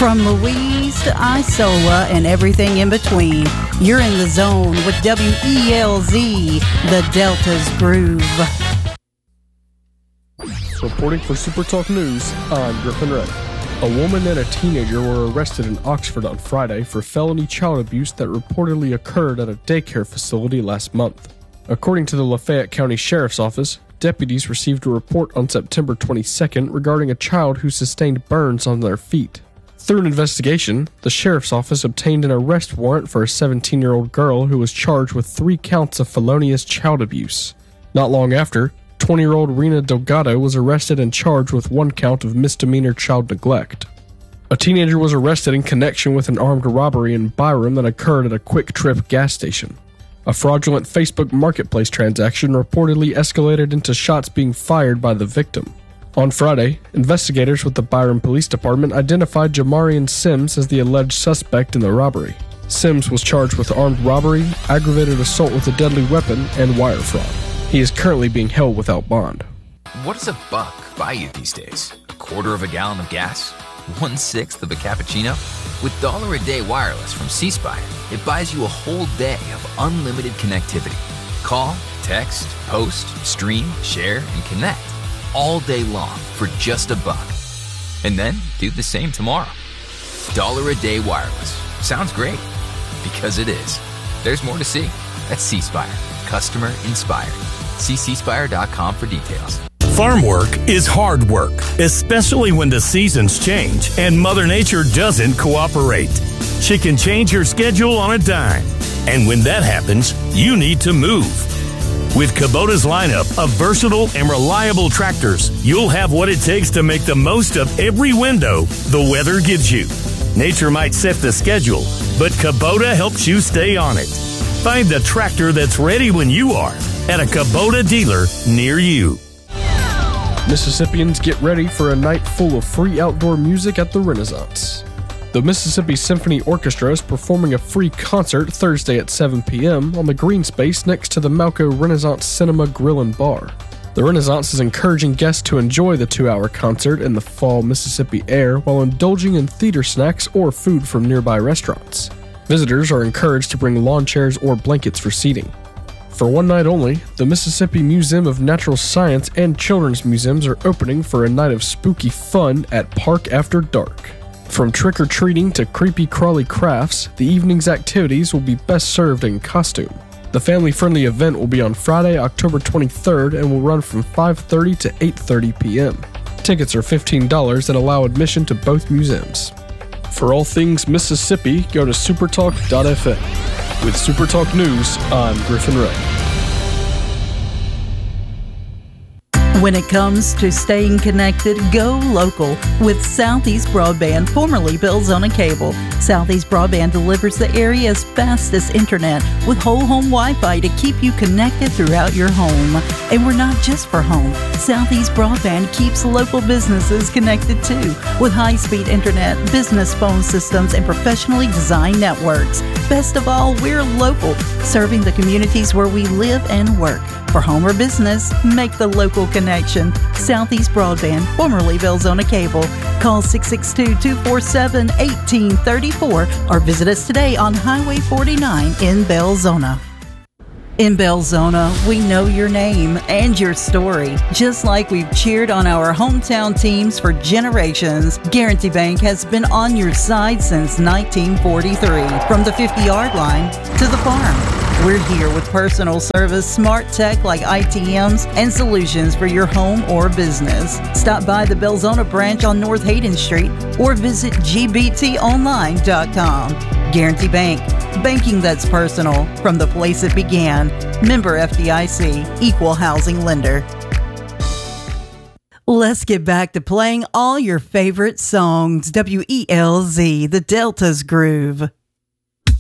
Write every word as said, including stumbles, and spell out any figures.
From Louise to Isola and everything in between, you're in the zone with W E L Z, the Delta's Groove. Reporting for Super Talk News, I'm Griffin Ray. A woman and a teenager were arrested in Oxford on Friday for felony child abuse that reportedly occurred at a daycare facility last month. According to the Lafayette County Sheriff's Office, deputies received a report on September twenty-second regarding a child who sustained burns on their feet. Through an investigation, the Sheriff's Office obtained an arrest warrant for a seventeen-year-old girl who was charged with three counts of felonious child abuse. Not long after, twenty-year-old Rena Delgado was arrested and charged with one count of misdemeanor child neglect. A teenager was arrested in connection with an armed robbery in Byram that occurred at a Quick Trip gas station. A fraudulent Facebook Marketplace transaction reportedly escalated into shots being fired by the victim. On Friday, investigators with the Byram Police Department identified Jamarian Sims as the alleged suspect in the robbery. Sims was charged with armed robbery, aggravated assault with a deadly weapon, and wire fraud. He is currently being held without bond. What does a buck buy you these days? A quarter of a gallon of gas? One-sixth of a cappuccino? With Dollar a Day Wireless from C Spire, it buys you a whole day of unlimited connectivity. Call, text, post, stream, share, and connect all day long for just a buck. And then do the same tomorrow. Dollar a Day Wireless. Sounds great. Because it is. There's more to see at C Spire. Customer inspired. See c spire dot com for details. Farm work is hard work, especially when the seasons change and Mother Nature doesn't cooperate. She can change your schedule on a dime. And when that happens, you need to move. With Kubota's lineup of versatile and reliable tractors, you'll have what it takes to make the most of every window the weather gives you. Nature might set the schedule, but Kubota helps you stay on it. Find the tractor that's ready when you are at a Kubota dealer near you. Mississippians, get ready for a night full of free outdoor music at the Renaissance. The Mississippi Symphony Orchestra is performing a free concert Thursday at seven p.m. on the green space next to the Malco Renaissance Cinema Grill and Bar. The Renaissance is encouraging guests to enjoy the two-hour concert in the fall Mississippi air while indulging in theater snacks or food from nearby restaurants. Visitors are encouraged to bring lawn chairs or blankets for seating. For one night only, the Mississippi Museum of Natural Science and Children's Museums are opening for a night of spooky fun at Park After Dark. From trick-or-treating to creepy-crawly crafts, the evening's activities will be best served in costume. The family-friendly event will be on Friday, October twenty-third and will run from five thirty to eight thirty p.m. Tickets are fifteen dollars and allow admission to both museums. For all things Mississippi, go to supertalk dot f m. With Supertalk News, I'm Griffin Ray. When it comes to staying connected, go local with Southeast Broadband, formerly Belzona Cable. Southeast Broadband delivers the area's fastest internet with whole home Wi-Fi to keep you connected throughout your home. And we're not just for home. Southeast Broadband keeps local businesses connected too with high-speed internet, business phone systems, and professionally designed networks. Best of all, we're local, serving the communities where we live and work. For home or business, make the local connection. Southeast Broadband, formerly Belzona Cable. Call six six two, two four seven, one eight three four or visit us today on Highway forty-nine in Belzona. In Belzona, we know your name and your story. Just like we've cheered on our hometown teams for generations, Guarantee Bank has been on your side since nineteen forty-three. From the fifty-yard line to the farm, we're here with personal service, smart tech like I T Ms, and solutions for your home or business. Stop by the Belzona branch on North Hayden Street or visit g b t online dot com. Guarantee Bank, banking that's personal from the place it began. Member F D I C, Equal Housing Lender. Let's get back to playing all your favorite songs. W E L Z, the Delta's Groove.